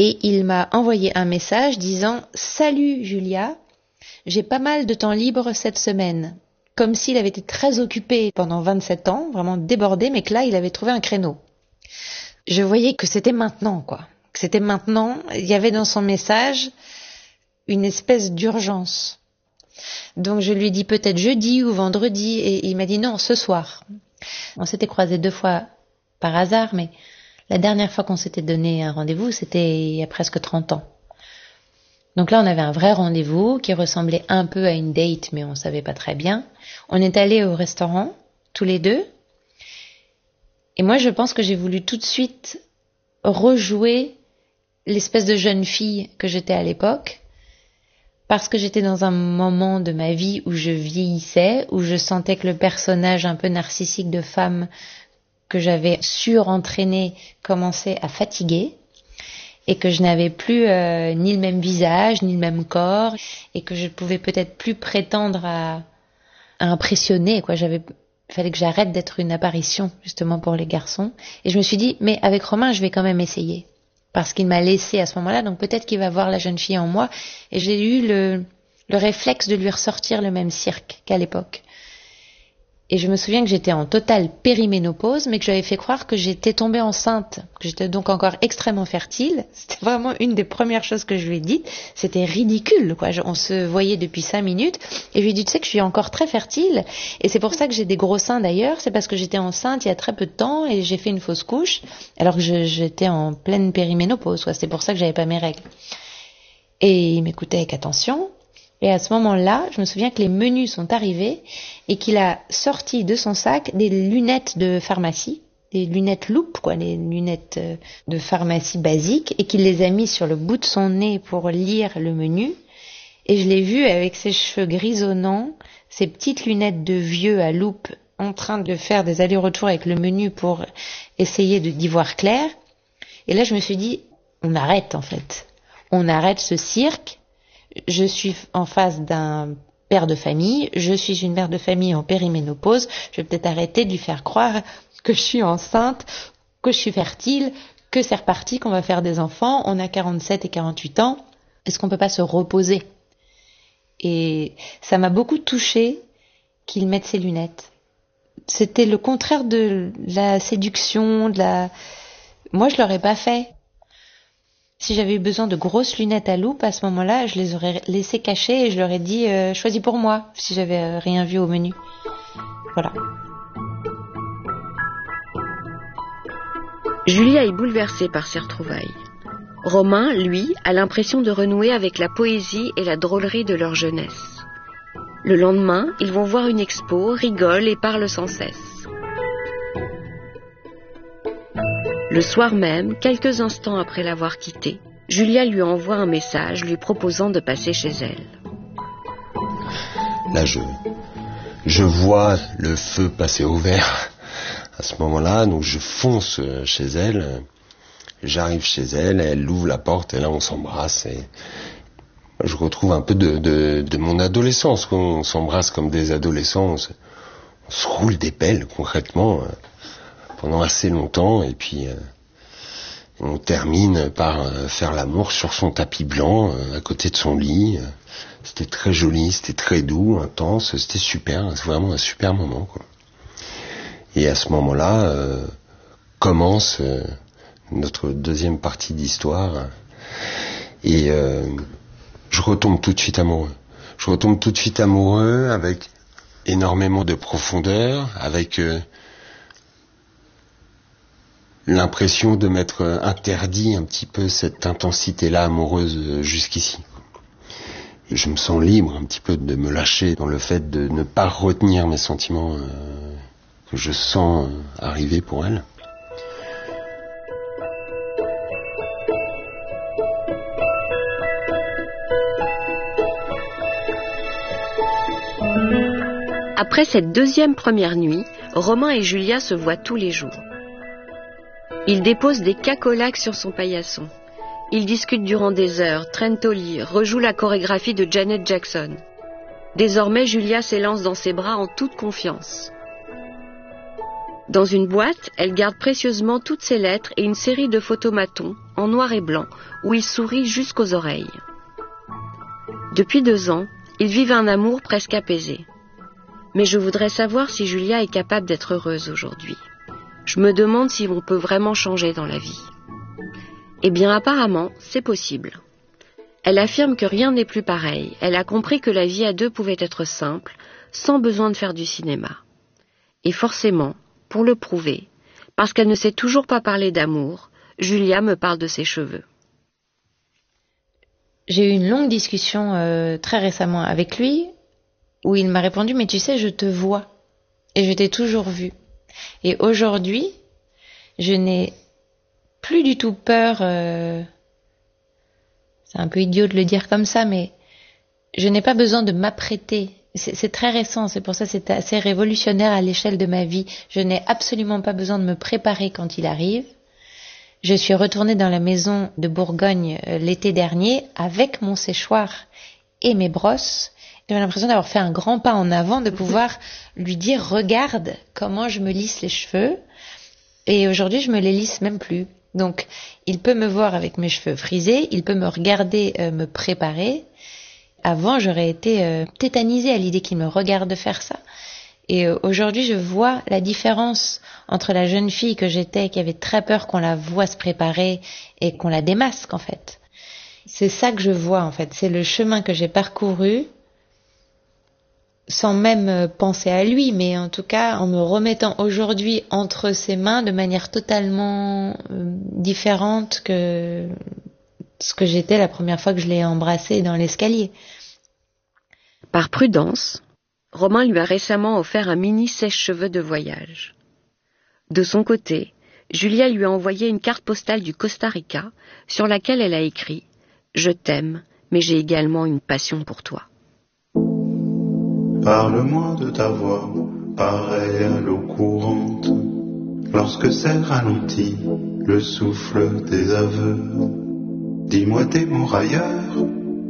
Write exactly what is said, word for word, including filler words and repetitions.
Et il m'a envoyé un message disant « Salut Julia, j'ai pas mal de temps libre cette semaine ». Comme s'il avait été très occupé pendant vingt-sept ans, vraiment débordé, mais que là, il avait trouvé un créneau. Je voyais que c'était maintenant, quoi. Que c'était maintenant. Il y avait dans son message une espèce d'urgence. Donc je lui ai dit peut-être jeudi ou vendredi, et il m'a dit non, ce soir. On s'était croisés deux fois par hasard, mais la dernière fois qu'on s'était donné un rendez-vous, c'était il y a presque trente ans. Donc là, on avait un vrai rendez-vous qui ressemblait un peu à une date, mais on savait pas très bien. On est allés au restaurant, tous les deux. Et moi, je pense que j'ai voulu tout de suite rejouer l'espèce de jeune fille que j'étais à l'époque, parce que j'étais dans un moment de ma vie où je vieillissais, où je sentais que le personnage un peu narcissique de femme que j'avais surentraîné commençait à fatiguer, et que je n'avais plus euh, ni le même visage, ni le même corps, et que je pouvais peut-être plus prétendre à, à impressionner, quoi. J'avais, fallait que j'arrête d'être une apparition, justement, pour les garçons. Et je me suis dit, mais avec Romain, je vais quand même essayer. Parce qu'il m'a laissé à ce moment-là, donc peut-être qu'il va voir la jeune fille en moi. Et j'ai eu le, le réflexe de lui ressortir le même cirque qu'à l'époque. Et je me souviens que j'étais en totale périménopause, mais que j'avais fait croire que j'étais tombée enceinte, que j'étais donc encore extrêmement fertile. C'était vraiment une des premières choses que je lui ai dites. C'était ridicule, quoi. On se voyait depuis cinq minutes, et je lui ai dit, tu sais que je suis encore très fertile, et c'est pour ça que j'ai des gros seins d'ailleurs, c'est parce que j'étais enceinte il y a très peu de temps, et j'ai fait une fausse couche, alors que je, j'étais en pleine périménopause, quoi. C'est pour ça que j'avais pas mes règles. Et il m'écoutait avec attention. Et à ce moment-là, je me souviens que les menus sont arrivés et qu'il a sorti de son sac des lunettes de pharmacie, des lunettes loupe, quoi, les lunettes de pharmacie basiques, et qu'il les a mis sur le bout de son nez pour lire le menu. Et je l'ai vu avec ses cheveux grisonnants, ses petites lunettes de vieux à loupe, en train de faire des allers-retours avec le menu pour essayer de d'y voir clair. Et là, je me suis dit, on arrête en fait. On arrête ce cirque. Je suis en face d'un père de famille, je suis une mère de famille en périménopause, je vais peut-être arrêter de lui faire croire que je suis enceinte, que je suis fertile, que c'est reparti, qu'on va faire des enfants, on a quarante-sept et quarante-huit ans, est-ce qu'on peut pas se reposer? Et ça m'a beaucoup touchée qu'il mette ses lunettes. C'était le contraire de la séduction, de la... Moi je l'aurais pas fait. Si j'avais eu besoin de grosses lunettes à loupe, à ce moment-là, je les aurais laissées cachées et je leur ai dit euh, « choisis pour moi » si j'avais euh, rien vu au menu. Voilà. Julia est bouleversée par ces retrouvailles. Romain, lui, a l'impression de renouer avec la poésie et la drôlerie de leur jeunesse. Le lendemain, ils vont voir une expo, rigolent et parlent sans cesse. Le soir même, quelques instants après l'avoir quittée, Julia lui envoie un message lui proposant de passer chez elle. Là, je, je vois le feu passer au vert à ce moment-là, donc je fonce chez elle. J'arrive chez elle, elle ouvre la porte et là on s'embrasse et je retrouve un peu de, de, de mon adolescence. On s'embrasse comme des adolescents, on se, on se roule des pelles concrètement pendant assez longtemps et puis euh, on termine par euh, faire l'amour sur son tapis blanc euh, à côté de son lit. C'était très joli, c'était très doux, intense, c'était super, c'est vraiment un super moment, quoi. Et à ce moment-là euh, commence euh, notre deuxième partie d'histoire et euh, je retombe tout de suite amoureux. Je retombe tout de suite amoureux avec énormément de profondeur, avec euh, l'impression de m'être interdit un petit peu cette intensité-là amoureuse jusqu'ici. Et je me sens libre un petit peu de me lâcher dans le fait de ne pas retenir mes sentiments euh, que je sens arriver pour elle. Après cette deuxième première nuit, Romain et Julia se voient tous les jours. Ils déposent des cacolacs sur son paillasson. Ils discutent durant des heures, traînent au lit, rejouent la chorégraphie de Janet Jackson. Désormais, Julia s'élance dans ses bras en toute confiance. Dans une boîte, elle garde précieusement toutes ses lettres et une série de photomatons en noir et blanc où il sourit jusqu'aux oreilles. Depuis deux ans, ils vivent un amour presque apaisé. Mais je voudrais savoir si Julia est capable d'être heureuse aujourd'hui. Je me demande si on peut vraiment changer dans la vie. Eh bien, apparemment, c'est possible. Elle affirme que rien n'est plus pareil. Elle a compris que la vie à deux pouvait être simple, sans besoin de faire du cinéma. Et forcément, pour le prouver, parce qu'elle ne sait toujours pas parler d'amour, Julia me parle de ses cheveux. J'ai eu une longue discussion euh, très récemment avec lui, où il m'a répondu « Mais tu sais, je te vois, et je t'ai toujours vu. » Et aujourd'hui, je n'ai plus du tout peur, euh, c'est un peu idiot de le dire comme ça, mais je n'ai pas besoin de m'apprêter. C'est, c'est très récent, c'est pour ça que c'est assez révolutionnaire à l'échelle de ma vie. Je n'ai absolument pas besoin de me préparer quand il arrive. Je suis retournée dans la maison de Bourgogne euh, l'été dernier avec mon séchoir et mes brosses. J'ai l'impression d'avoir fait un grand pas en avant, de pouvoir lui dire « Regarde comment je me lisse les cheveux ». Et aujourd'hui, je me les lisse même plus. Donc, il peut me voir avec mes cheveux frisés, il peut me regarder euh, me préparer. Avant, j'aurais été euh, tétanisée à l'idée qu'il me regarde faire ça. Et euh, aujourd'hui, je vois la différence entre la jeune fille que j'étais, qui avait très peur qu'on la voie se préparer et qu'on la démasque, en fait. C'est ça que je vois, en fait. C'est le chemin que j'ai parcouru, sans même penser à lui, mais en tout cas en me remettant aujourd'hui entre ses mains de manière totalement différente que ce que j'étais la première fois que je l'ai embrassé dans l'escalier. Par prudence, Romain lui a récemment offert un mini sèche-cheveux de voyage. De son côté, Julia lui a envoyé une carte postale du Costa Rica sur laquelle elle a écrit « Je t'aime, mais j'ai également une passion pour toi ». Parle-moi de ta voix, pareille à l'eau courante, lorsque s'est ralenti le souffle des aveux. Dis-moi tes mots railleurs,